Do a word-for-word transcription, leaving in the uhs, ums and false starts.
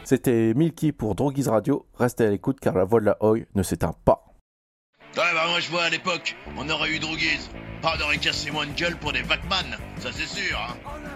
C'était Milky pour Droguise Radio. Restez à l'écoute car la voix de la Oi ne s'éteint pas. Ouais, bah moi je vois à l'époque, on aurait eu Droguise. Pas on aurait cassé moins de gueule pour des Vacman, ça c'est sûr, hein.